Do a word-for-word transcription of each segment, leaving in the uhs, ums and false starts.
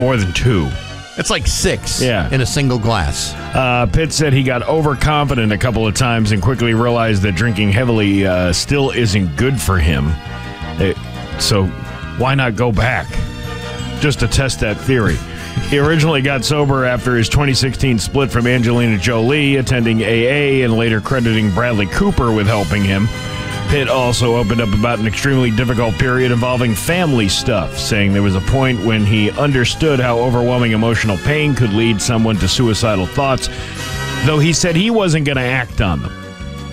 more than two. It's like six Yeah. in a single glass. Uh, Pitt said he got overconfident a couple of times and quickly realized that drinking heavily uh, still isn't good for him. It, so why not go back? Just to test that theory. He originally got sober after his twenty sixteen split from Angelina Jolie, attending A A and later crediting Bradley Cooper with helping him. Pitt also opened up about an extremely difficult period involving family stuff, saying there was a point when he understood how overwhelming emotional pain could lead someone to suicidal thoughts, though he said he wasn't going to act on them.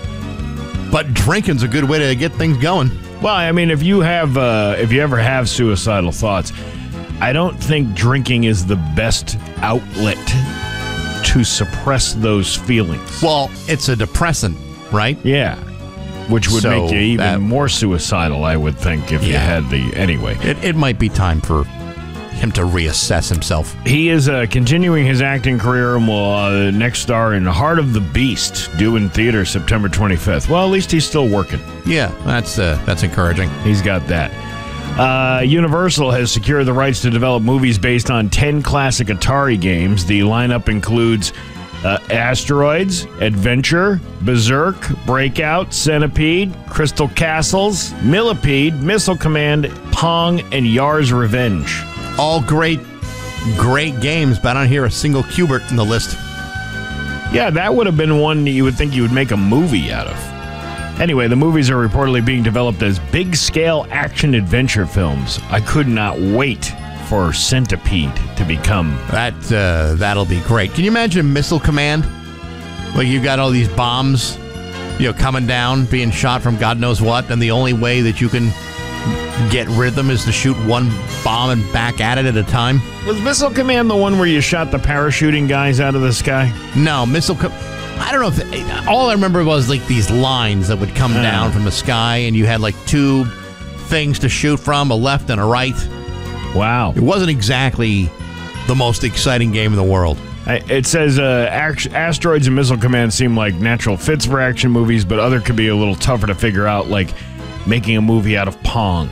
But drinking's a good way to get things going. Well, I mean, if you have, uh, if you ever have suicidal thoughts, I don't think drinking is the best outlet to suppress those feelings. Well, it's a depressant, right? Yeah. Which would So make you even that- more suicidal, I would think, if you Yeah. had the... Anyway. It, it might be time for him to reassess himself. He is uh, continuing his acting career and will uh, next star in Heart of the Beast, due in theater September twenty-fifth. Well, at least he's still working. Yeah, that's uh, that's encouraging. He's got that. Uh, Universal has secured the rights to develop movies based on ten classic Atari games. The lineup includes uh, Asteroids, Adventure, Berserk, Breakout, Centipede, Crystal Castles, Millipede, Missile Command, Pong, and Yar's Revenge. All great, great games, but I don't hear a single Q*bert in the list. Yeah, that would have been one that you would think you would make a movie out of. Anyway, the movies are reportedly being developed as big-scale action-adventure films. I could not wait for Centipede to become... That uh, that'll be great. Can you imagine Missile Command? Like you've got all these bombs, you know, coming down, being shot from God knows what, and the only way that you can get rid of them is to shoot one bomb and back at it at a time. Was Missile Command the one where you shot the parachuting guys out of the sky? No, Missile Command. I don't know if it, all I remember was like these lines that would come Uh. down from the sky, and you had like two things to shoot from, a left and a right. Wow. It wasn't exactly the most exciting game in the world. I, it says uh, act- Asteroids and Missile Command seem like natural fits for action movies, but other could be a little tougher to figure out, like making a movie out of Pong.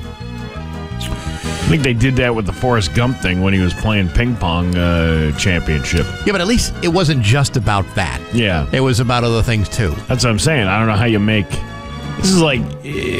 I think they did that with the Forrest Gump thing when he was playing ping pong uh, championship. Yeah, but at least it wasn't just about that. Yeah. It was about other things, too. That's what I'm saying. I don't know how you make... This is like,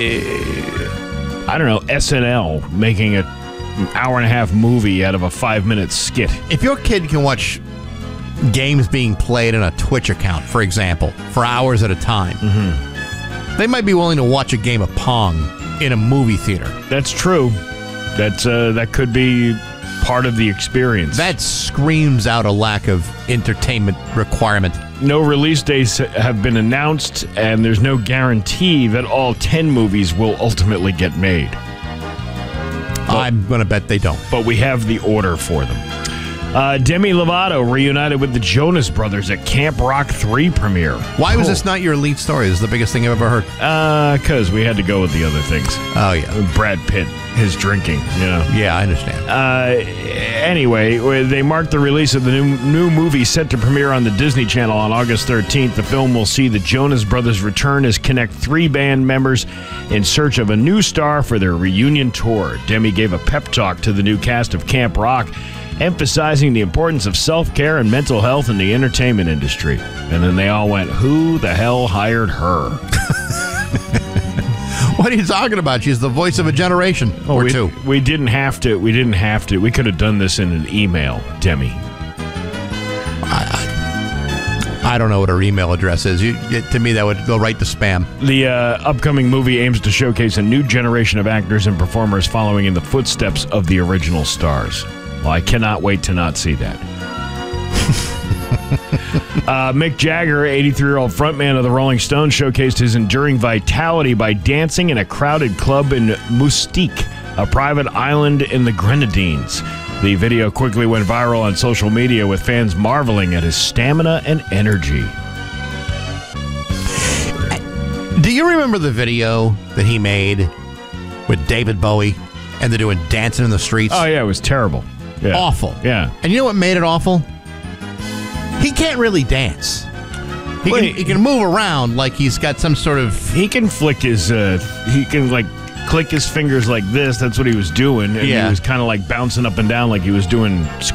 uh, I don't know, S N L making a an hour and a half movie out of a five-minute skit. If your kid can watch games being played in a Twitch account, for example, for hours at a time, mm-hmm. they might be willing to watch a game of Pong in a movie theater. That's true. That's uh, that could be part of the experience. That screams out a lack of entertainment requirement. No release dates have been announced, and there's no guarantee that all ten movies will ultimately get made. But, I'm going to bet they don't. But we have the order for them. Uh, Demi Lovato reunited with the Jonas Brothers at Camp Rock three premiere. Why was Cool. this not your lead story? This is the biggest thing I've ever heard. Uh, because we had to go with the other things. Oh, yeah. Brad Pitt, his drinking, you know. Yeah, I understand. Uh, anyway, they marked the release of the new, new movie set to premiere on the Disney Channel on August thirteenth. The film will see the Jonas Brothers return as Connect three band members in search of a new star for their reunion tour. Demi gave a pep talk to the new cast of Camp Rock, emphasizing the importance of self-care and mental health in the entertainment industry. And then they all went, who the hell hired her? What are you talking about? She's the voice of a generation or we, two. We didn't have to. We didn't have to. We could have done this in an email, Demi. I, I don't know what her email address is. You, it, to me, that would go right to spam. The uh, upcoming movie aims to showcase a new generation of actors and performers following in the footsteps of the original stars. Well, I cannot wait to not see that. uh, Mick Jagger, eighty-three-year-old frontman of the Rolling Stones, showcased his enduring vitality by dancing in a crowded club in Mustique, a private island in the Grenadines. The video quickly went viral on social media, with fans marveling at his stamina and energy. Do you remember the video that he made with David Bowie and they're doing Dancing in the Streets? Oh, yeah, it was terrible. Yeah. Awful. Yeah. And you know what made it awful? He can't really dance. He Well, can, he- he can move around like he's got some sort of... He can flick his, uh, he can, like, click his fingers like this. That's what he was doing. And Yeah. he was kind of like bouncing up and down like he was doing